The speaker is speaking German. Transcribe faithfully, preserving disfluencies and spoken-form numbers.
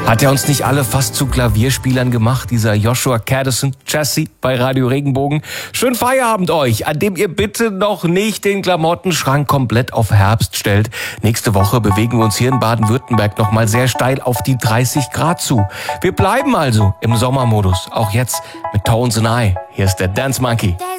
Hat er uns nicht alle fast zu Klavierspielern gemacht, dieser Joshua Caddison Chassis bei Radio Regenbogen? Schönen Feierabend euch, an dem ihr bitte noch nicht den Klamottenschrank komplett auf Herbst stellt. Nächste Woche bewegen wir uns hier in Baden-Württemberg noch mal sehr steil auf die dreißig Grad zu. Wir bleiben also im Sommermodus, auch jetzt mit Tones and I. Hier ist der Dance Monkey.